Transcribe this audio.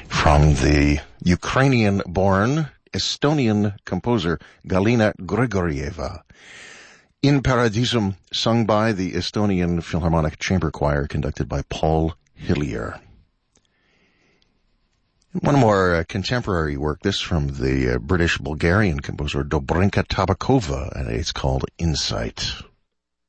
From the Ukrainian-born Estonian composer Galina Grigorieva. In Paradisum, sung by the Estonian Philharmonic Chamber Choir, conducted by Paul Hillier. One more contemporary work, this from the British-Bulgarian composer Dobrinka Tabakova, and it's called Insight.